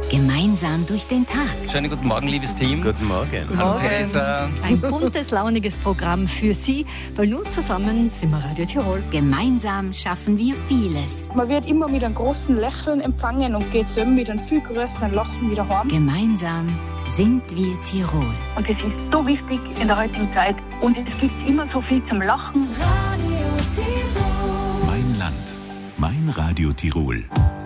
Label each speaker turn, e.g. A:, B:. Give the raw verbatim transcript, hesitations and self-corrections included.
A: Gemeinsam durch den Tag.
B: Schönen guten Morgen, liebes Team.
C: Guten Morgen.
B: Guten Morgen. Theresa.
D: Ein buntes, launiges Programm für Sie, weil nur zusammen sind wir Radio Tirol.
A: Gemeinsam schaffen wir vieles.
E: Man wird immer mit einem großen Lächeln empfangen und geht so mit einem viel größeren Lachen wieder heim.
A: Gemeinsam sind wir Tirol.
F: Und das ist so wichtig in der heutigen Zeit. Und es gibt immer so viel zum Lachen.
G: Radio Tirol. Mein Land, mein Radio Tirol.